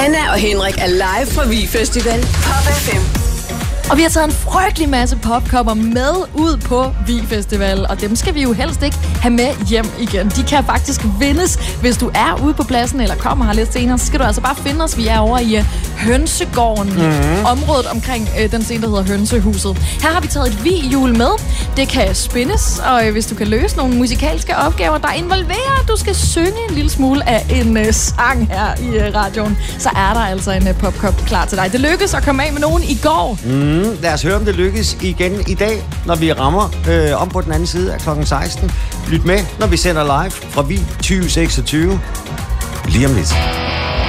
Anna og Henrik er live fra Vig Festival. Pop FM. Og vi har taget en frygtelig masse popkopper med ud på Vig Festival, og dem skal vi jo helst ikke have med hjem igen. De kan faktisk vindes, hvis du er ude på pladsen eller kommer her lidt senere. Så skal du altså bare finde os. Vi er over i Hønsegården, området omkring den scene, der hedder Hønsehuset. Her har vi taget et Vig-hjul med. Det kan spindes, og hvis du kan løse nogle musikalske opgaver, der involverer, at du skal synge en lille smule af en sang her i radioen, så er der altså en popkop klar til dig. Det lykkedes at komme af med nogen i går. Lad os høre, om det lykkes igen i dag, når vi rammer om på den anden side af klokken 16. Lyt med, når vi sender live fra Vig 2026. Lige om lidt.